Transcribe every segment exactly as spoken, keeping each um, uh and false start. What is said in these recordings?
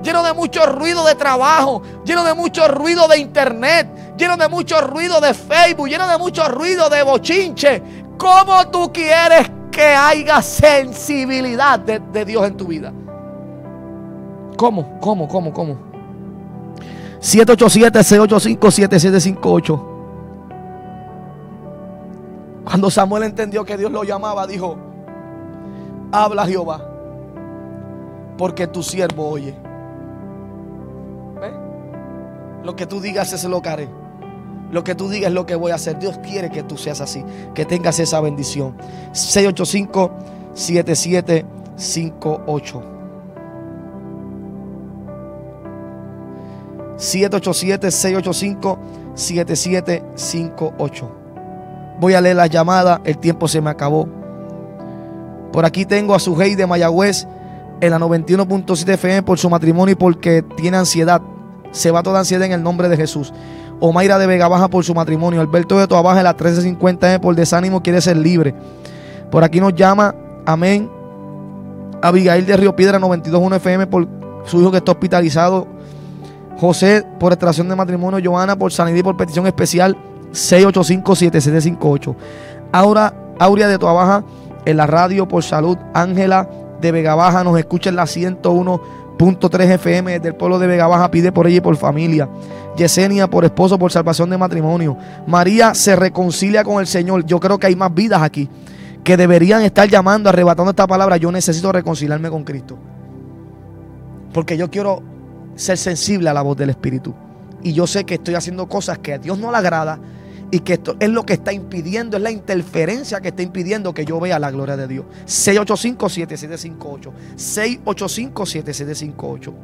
lleno de mucho ruido de trabajo, lleno de mucho ruido de internet, lleno de mucho ruido de Facebook, lleno de mucho ruido de bochinche. ¿Cómo tú quieres que haya sensibilidad de, de Dios en tu vida? ¿Cómo? ¿Cómo? ¿Cómo? ¿Cómo? siete ocho siete, seis ocho cinco, siete siete cinco ocho. Cuando Samuel entendió que Dios lo llamaba, dijo: habla Jehová, porque tu siervo oye. ¿Ves? Lo que tú digas es lo que haré. Lo que tú digas es lo que voy a hacer. Dios quiere que tú seas así, que tengas esa bendición. seis ocho cinco, siete siete cinco ocho. siete ocho siete, seis ocho cinco, siete siete cinco ocho. Voy a leer las llamadas. El tiempo se me acabó. Por aquí tengo a Sujei de Mayagüez en la noventa y uno punto siete F M por su matrimonio y porque tiene ansiedad. Se va toda ansiedad en el nombre de Jesús. Omaira de Vega Baja por su matrimonio. Alberto de Toa Baja en la trece cincuenta M por desánimo, quiere ser libre. Por aquí nos llama, amén, Abigail de Río Piedra noventa y dos punto uno F M por su hijo que está hospitalizado. José por extracción de matrimonio. Joana por sanidad y por petición especial. seis ocho cinco, siete siete cinco ocho. Aura, Aurea de Toa Baja en la radio por salud. Ángela de Vega Baja nos escucha en la ciento uno punto tres F M del pueblo de Vega Baja, pide por ella y por familia. Yesenia por esposo, por salvación de matrimonio. María se reconcilia con el Señor. Yo creo que hay más vidas aquí que deberían estar llamando, arrebatando esta palabra: yo necesito reconciliarme con Cristo, porque yo quiero ser sensible a la voz del Espíritu, y yo sé que estoy haciendo cosas que a Dios no le agrada, y que esto es lo que está impidiendo, es la interferencia que está impidiendo que yo vea la gloria de Dios. seis ocho cinco, siete siete cinco ocho. seis ocho cinco, siete siete cinco ocho.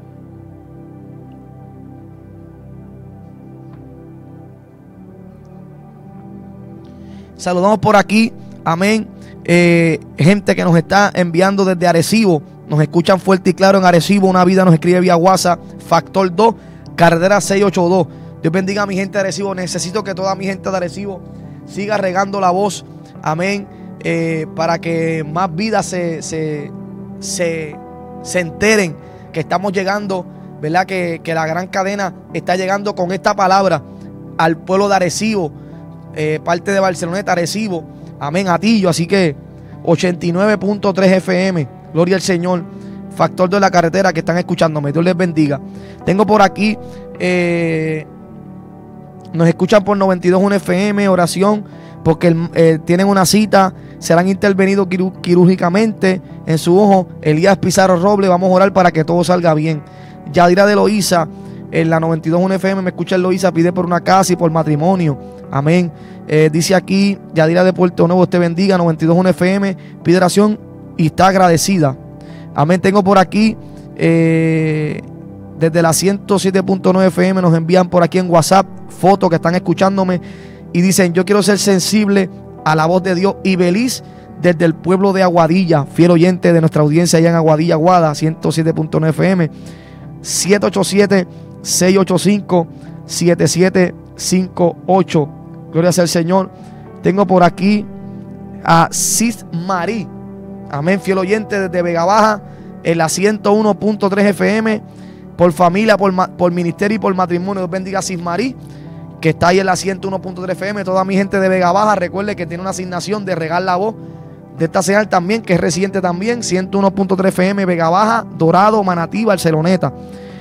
Saludamos por aquí, amén, eh, gente que nos está enviando desde Arecibo. Nos escuchan fuerte y claro en Arecibo. Una vida nos escribe vía WhatsApp, Factor dos, carretera seiscientos ochenta y dos. Dios bendiga a mi gente de Arecibo. Necesito que toda mi gente de Arecibo siga regando la voz, amén, eh, para que más vidas se, se, se, se enteren que estamos llegando, ¿verdad? Que, que la gran cadena está llegando con esta palabra al pueblo de Arecibo, eh, parte de Barceloneta, Arecibo, amén, Atillo. Así que ochenta y nueve punto tres F M, gloria al Señor. Factor de la carretera que están escuchándome, Dios les bendiga. Tengo por aquí, eh, nos escuchan por noventa y dos punto uno F M, oración, porque eh, tienen una cita, serán intervenidos quirú quirúrgicamente en su ojo. Elías Pizarro Roble, vamos a orar para que todo salga bien. Yadira de Loíza, en la noventa y dos punto uno F M, me escucha en Loíza, pide por una casa y por matrimonio, amén. Eh, dice aquí, Yadira de Puerto Nuevo, te bendiga, noventa y dos punto uno F M, pide oración y está agradecida, amén. Tengo por aquí, eh, desde la ciento siete punto nueve F M, nos envían por aquí en WhatsApp fotos que están escuchándome y dicen: yo quiero ser sensible a la voz de Dios. Y Beliz, desde el pueblo de Aguadilla, fiel oyente de nuestra audiencia allá en Aguadilla, Aguada, ciento siete punto nueve F M. Siete ocho siete, seis ocho cinco, siete siete cinco ocho. Gloria sea al Señor. Tengo por aquí a Cis Marí, amén, fiel oyente desde Vega Baja en la ciento uno punto tres F M, por familia, por, por ministerio y por matrimonio. Dios bendiga a Cis Marí, que está ahí en la ciento uno punto tres F M. Toda mi gente de Vega Baja, recuerde que tiene una asignación de regar la voz de esta señal también, que es residente también, ciento uno punto tres F M, Vega Baja, Dorado, Manatí, Barceloneta.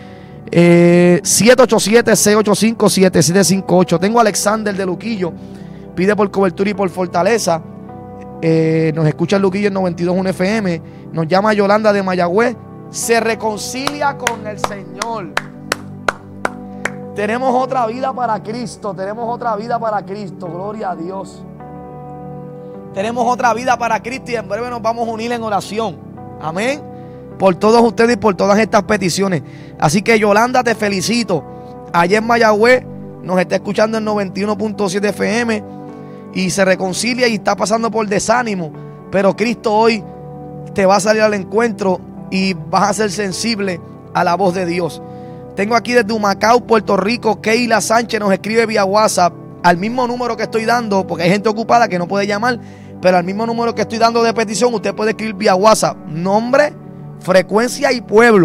Eh, siete ocho siete, seis ocho cinco, siete siete cinco ocho. Tengo a Alexander de Luquillo, pide por cobertura y por fortaleza. Eh, nos escucha en Luquillo en noventa y dos punto uno F M. Nos llama Yolanda de Mayagüez, se reconcilia con el Señor. Tenemos otra vida para Cristo, tenemos otra vida para Cristo, gloria a Dios. Tenemos otra vida para Cristo y en breve nos vamos a unir en oración, amén, por todos ustedes y por todas estas peticiones. Así que Yolanda, te felicito. Allá en Mayagüez nos está escuchando en noventa y uno punto siete F M y se reconcilia y está pasando por desánimo, pero Cristo hoy te va a salir al encuentro y vas a ser sensible a la voz de Dios. Tengo aquí desde Humacao, Puerto Rico, Keila Sánchez nos escribe vía WhatsApp al mismo número que estoy dando, porque hay gente ocupada que no puede llamar, pero al mismo número que estoy dando de petición usted puede escribir vía WhatsApp, nombre, frecuencia y pueblo.